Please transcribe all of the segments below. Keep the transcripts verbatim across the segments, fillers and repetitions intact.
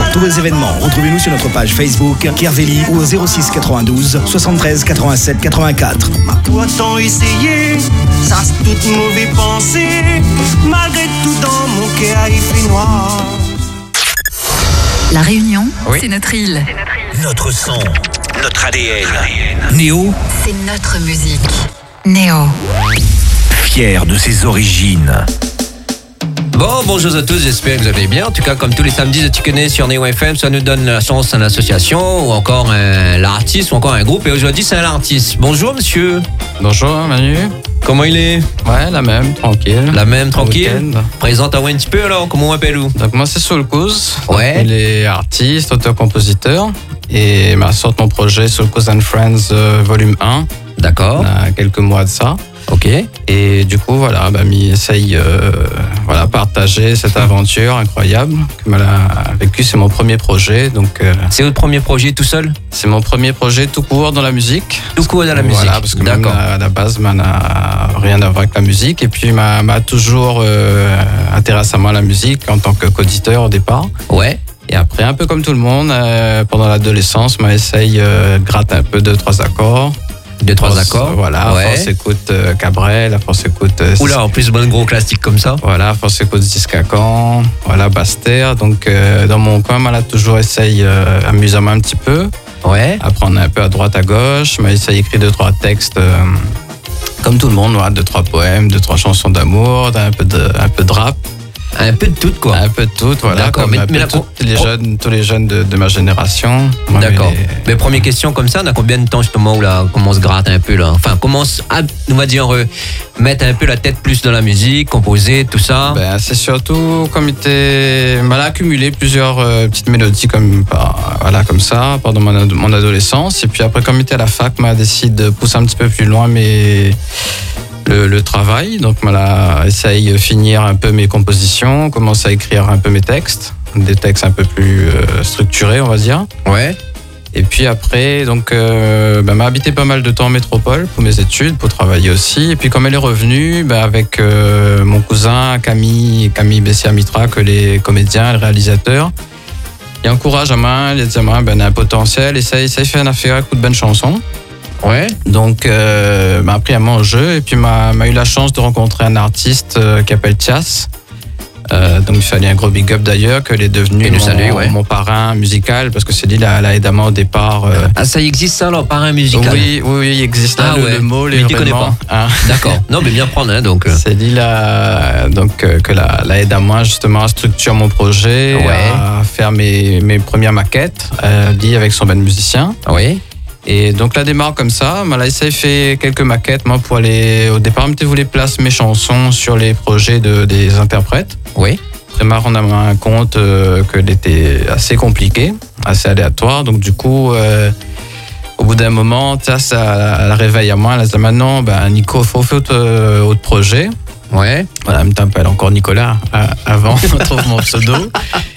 tous vos événements, retrouvez-nous sur notre page Facebook Kerveli ou au zéro six quatre-vingt-douze soixante-treize quatre-vingt-sept quatre-vingt-quatre. Ma toi tant essayé, ça c'est toute mauvaise pensée. Malgré tout dans mon cœur il fait noir. La Réunion, oui. c'est notre île. Notre son, notre A D N. Néo, c'est notre musique. Néo. Fier de ses origines. Bon, bonjour à tous, j'espère que vous allez bien. En tout cas, comme tous les samedis, tu connais sur Néo F M, ça nous donne la chance à l'association ou encore un l'artiste ou encore un groupe. Et aujourd'hui, c'est un artiste. Bonjour, monsieur. Bonjour, Manu. Comment il est? Ouais, la même, tranquille. La même, tranquille. Week-end. Présente-toi un petit peu alors, comment on appelle où? Donc, moi, c'est Soul Cause. Ouais. Il est artiste, auteur-compositeur. Et m'a sorti mon projet Soul Cause and Friends euh, volume un. D'accord. Il y a quelques mois de ça. Ok. Et du coup, voilà, bah, m'y essaye euh, voilà, partager cette aventure incroyable que m'a vécu. C'est mon premier projet. Donc, euh, c'est votre premier projet tout seul? C'est mon premier projet tout court dans la musique. Tout court dans la musique. Voilà, parce que même d'accord. à la base, ça n'a rien à voir avec la musique. Et puis, m'a, m'a toujours euh, intéressé à moi la musique en tant que qu'auditeur au départ. Ouais. Et après, un peu comme tout le monde, euh, pendant l'adolescence, m'a essayé euh, gratter un peu deux, trois accords. Deux, trois force, accords. Voilà, ouais. force écoute euh, Cabrel, la force écoute... Euh, Oula, en plus, bon gros classique comme ça. Voilà, force écoute Discacan, voilà, Basse-Terre. Donc, euh, dans mon coin, m'a toujours essayé euh, amusamment un petit peu. Ouais. Après, on est un peu à droite, à gauche. M'a essayé écrire deux, trois textes, euh, comme tout le monde, voilà, deux, trois poèmes, deux, trois chansons d'amour, un peu de, un peu de rap. Un peu de tout, quoi. Un peu de tout, voilà. D'accord, comme mais, un peu mais la... tous les jeunes, tous les jeunes de, de ma génération. Moi, d'accord. Mais, mais première question comme ça, on a combien de temps justement où là, comment on se gratte un peu là? Enfin, commence à, on va dire, euh, mettre un peu la tête plus dans la musique, composer, tout ça. Ben, c'est surtout comme il était mal accumulé plusieurs euh, petites mélodies comme, bah, voilà, comme ça pendant mon, ad- mon adolescence. Et puis après, comme il était à la fac, m'a décidé de pousser un petit peu plus loin mais le, le travail. Donc, m'a essayé de finir un peu mes compositions, commencer à écrire un peu mes textes, des textes un peu plus euh, structurés, on va dire. Ouais. Et puis après, donc, euh, bah, m'a habité pas mal de temps en métropole pour mes études, pour travailler aussi. Et puis comme elle est revenue, bah, avec euh, mon cousin Camille, Camille Bessia-Mitra, que les comédiens, les réalisateurs, il encourage à moi, il dit à moi, ben, un potentiel, et ça, ça fait un affaire à coup de bonnes chansons. Ouais. Donc, euh, m'a appris à mon jeu, et puis m'a, m'a eu la chance de rencontrer un artiste euh, qui s'appelle Thias. Euh, donc il fallait un gros big up d'ailleurs, qu'il est devenu mon, salue, ouais. mon parrain musical, parce que c'est lui l'a, l'a aidé à moi au départ. Euh, ah, ça existe ça alors, parrain musical? Oui, oui, oui, il existe ah, là, ouais. le, le mot, les mais tu connais pas. Hein. D'accord. Non, mais bien prendre, hein, donc. C'est lui là, donc euh, que la, la aide à moi justement à structurer mon projet, ouais. à faire mes, mes premières maquettes, euh, dit avec son band musicien. Oui. Et donc la démarre comme ça, là il s'est fait quelques maquettes, moi pour aller au départ, je voulais placer mes chansons sur les projets de, des interprètes. Oui. Après, on a un compte euh, qu'elle était assez compliqué, assez aléatoire. Donc, du coup, euh, au bout d'un moment, ça, ça la réveille à moi. Elle a dit maintenant, ben, Nico, il faut faire autre, euh, autre projet. Ouais. Voilà, elle me t'appelle encore Nicolas euh, avant, on trouve mon pseudo.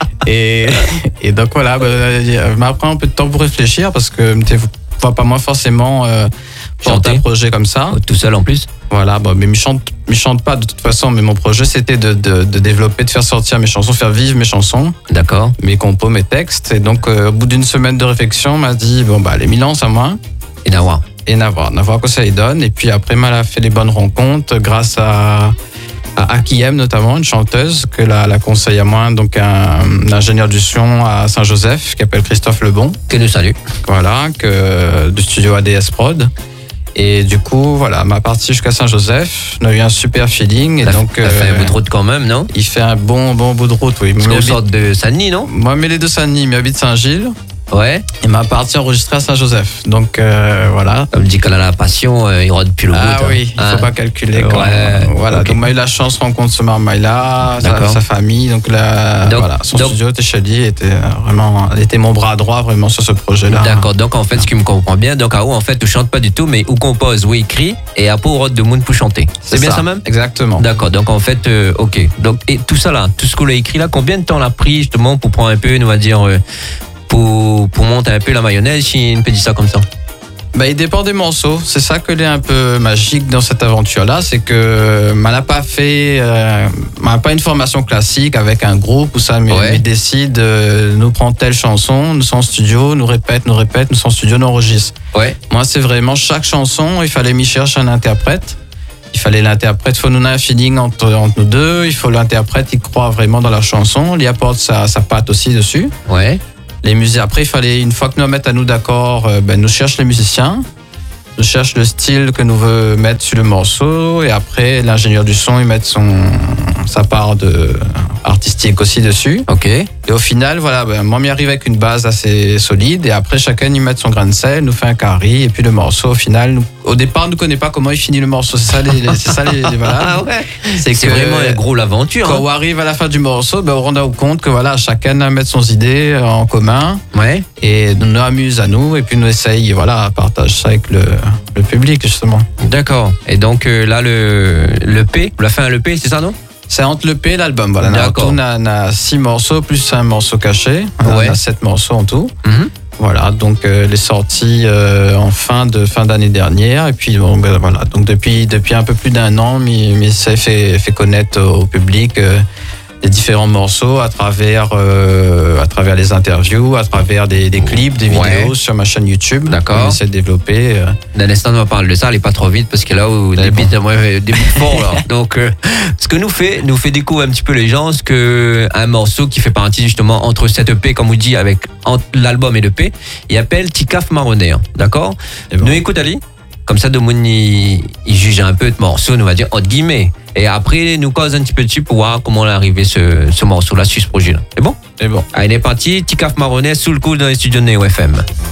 Et, et donc, voilà, ben, elle m'a pris un peu de temps pour réfléchir parce que je ne vois pas moi forcément euh, porter un projet comme ça. Tout seul en plus. Voilà, bon, mais je ne chante, chante pas de toute façon, mais mon projet c'était de, de, de développer, de faire sortir mes chansons, faire vivre mes chansons. D'accord. Mes compos, mes textes. Et donc, euh, au bout d'une semaine de réflexion, on m'a dit, bon, bah, les Milan, c'est à moi. Et Nawa. Et Nawa, Nawa, que ça y donne. Et puis après, elle a fait les bonnes rencontres grâce à, à Akiyem, notamment, une chanteuse que la, la conseille à moi, donc un, un ingénieur du son à Saint-Joseph, qui s'appelle Christophe Lebon. Que nous salue. Voilà, que, du studio A D S Prod. Et du coup, voilà, ma partie jusqu'à Saint-Joseph, on a eu un super feeling. Et ça donc, fait euh, un bout de route quand même, non? Il fait un bon, bon bout de route, oui. Parce qu'on sort de Saint-Denis, non? Moi, mais les deux Saint-Denis, mais habite Saint-Gilles. Ouais. Et ma partie enregistrée à Saint-Joseph. Donc, euh, voilà. Comme dit qu'elle a la passion, euh, il rôde depuis le bout. Ah oui, il ne faut ah. pas calculer. Quand, ouais, voilà, okay. Donc, moi, j'ai eu la chance de rencontrer ce Maïla, sa, sa famille. Donc, la, donc voilà, son donc, studio était chez lui, était vraiment, elle était mon bras droit vraiment sur ce projet-là. D'accord, donc en fait, ce qui me comprend bien, donc à où en fait, tu chantes pas du tout, mais où compose, où écrit, et après, au rôde de monde pour chanter. C'est, c'est bien ça, ça même? Exactement. D'accord, donc en fait, euh, ok. Donc, et tout ça là, tout ce qu'on a écrit là, combien de temps l'a pris justement pour prendre un peu, on va dire, euh, pour, pour monter un peu la mayonnaise, si on peut dire ça comme ça? Bah, il dépend des morceaux. C'est ça que l'est un peu magique dans cette aventure-là, c'est que on n'a pas fait, euh, on n'a pas une formation classique avec un groupe où ça, mais, Ouais. mais décide, euh, nous prend telle chanson, nous sommes en studio, nous répète, nous répète, nous sommes en studio, nous enregistre. Ouais. Moi, c'est vraiment chaque chanson, il fallait m'y chercher un interprète. Il fallait l'interprète, il faut nous donner un feeling entre, entre nous deux. Il faut l'interprète, il croit vraiment dans la chanson, il y apporte sa, sa patte aussi dessus. Ouais. Les musiciens, après, il fallait, une fois que nous mettons à nous d'accord, euh, ben, nous cherche les musiciens, nous cherche le style que nous veut mettre sur le morceau, et après, l'ingénieur du son, il met son, sa part de, artistique aussi dessus. Ok. Et au final, voilà, ben, moi, m'y arrive avec une base assez solide, et après, chacun y met son grain de sel, nous fait un carry, et puis le morceau, au final, nous, au départ, on ne connaît pas comment il finit le morceau. C'est ça, les, les- c'est ça, les, voilà. Ah ouais. C'est C'est que- vraiment un gros l'aventure. Quand Hein. on arrive à la fin du morceau, ben, on rend compte que voilà, chacun a mettre son idée en commun Ouais. et nous amuse à nous et puis nous essaye, voilà, partage ça avec le, le public justement. D'accord. Et donc euh, là, le, le P, on l'a fait un E P, c'est ça, non? C'est entre le P et l'album. Voilà. D'accord. On a, on a six morceaux plus un morceau caché. On Ouais. a sept morceaux en tout. Mhm. Voilà, donc euh, les sorties euh, en fin de fin d'année dernière et puis bon, ben, voilà, donc depuis depuis un peu plus d'un an, mi- mi- ça fait fait connaître au public euh, les différents morceaux à travers euh, à travers les interviews, à travers des, des clips, des Ouais. vidéos sur ma chaîne YouTube. D'accord. On essaie de développer. euh, D'un instant, on va parler de ça, allez pas trop vite parce que là où Allez, débute, moi, débute fort là. Donc, euh, ce que nous fait, nous fait découvrir un petit peu les gens, ce que un morceau qui fait partie justement entre cette E P, comme on dit, avec entre l'album et l'E P, il appelle Tikaf Marronner, d'accord? Et bon. Nous écoute Ali, comme ça, Demoun il, il juge un peu de morceau, nous va dire entre guillemets, et après nous cause un petit peu dessus pour voir comment on est arrivé ce, ce morceau-là sur ce projet-là. C'est bon? et bon. Allez, il est parti, Tikaf Marronner sous le coup dans les studios de Neo F M.